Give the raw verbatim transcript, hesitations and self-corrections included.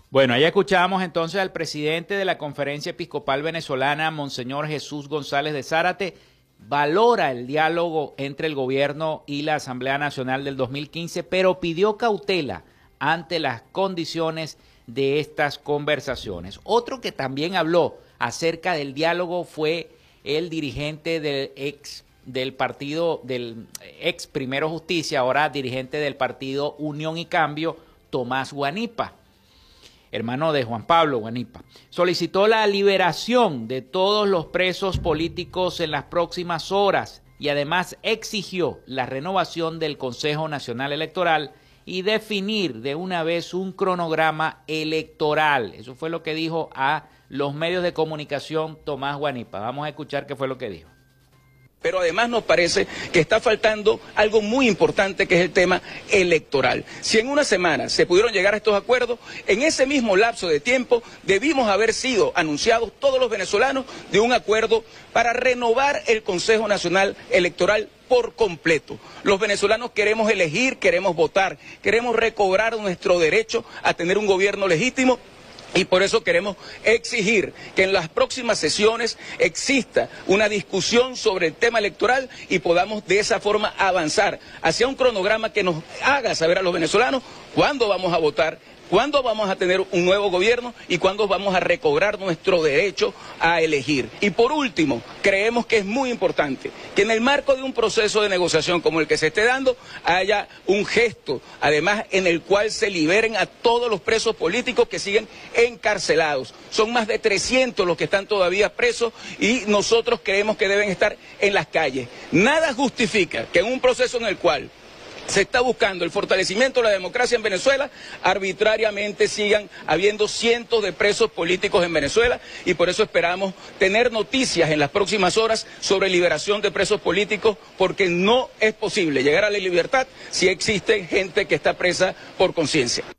Bueno, ahí escuchábamos entonces al presidente de la Conferencia Episcopal Venezolana, Monseñor Jesús González de Zárate. Valora el diálogo entre el gobierno y la Asamblea Nacional del dos mil quince, pero pidió cautela ante las condiciones de estas conversaciones. Otro que también habló acerca del diálogo fue el dirigente del ex del partido, del ex Primero Justicia, ahora dirigente del partido Unión y Cambio, Tomás Guanipa, hermano de Juan Pablo Guanipa. Solicitó la liberación de todos los presos políticos en las próximas horas y además exigió la renovación del Consejo Nacional Electoral y definir de una vez un cronograma electoral. Eso fue lo que dijo a los medios de comunicación Tomás Guanipa. Vamos a escuchar qué fue lo que dijo. Pero además nos parece que está faltando algo muy importante, que es el tema electoral. Si en una semana se pudieron llegar a estos acuerdos, en ese mismo lapso de tiempo debimos haber sido anunciados todos los venezolanos de un acuerdo para renovar el Consejo Nacional Electoral por completo. Los venezolanos queremos elegir, queremos votar, queremos recobrar nuestro derecho a tener un gobierno legítimo. Y por eso queremos exigir que en las próximas sesiones exista una discusión sobre el tema electoral y podamos de esa forma avanzar hacia un cronograma que nos haga saber a los venezolanos cuándo vamos a votar, cuándo vamos a tener un nuevo gobierno y cuándo vamos a recobrar nuestro derecho a elegir. Y por último, creemos que es muy importante que en el marco de un proceso de negociación como el que se esté dando, haya un gesto, además, en el cual se liberen a todos los presos políticos que siguen encarcelados. Son más de trescientos los que están todavía presos y nosotros creemos que deben estar en las calles. Nada justifica que en un proceso en el cual se está buscando el fortalecimiento de la democracia en Venezuela, arbitrariamente sigan habiendo cientos de presos políticos en Venezuela, y por eso esperamos tener noticias en las próximas horas sobre liberación de presos políticos, porque no es posible llegar a la libertad si existe gente que está presa por conciencia.